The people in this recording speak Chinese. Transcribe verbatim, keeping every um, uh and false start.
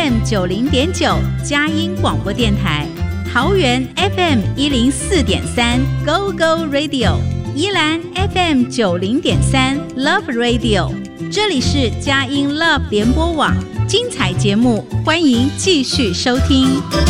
M 九零点九佳音广播电台，桃园 F M 一零四点三 Go Go Radio， 宜兰 F M 九零点三 Love Radio。这里是佳音 Love 联播网，精彩节目，欢迎继续收听。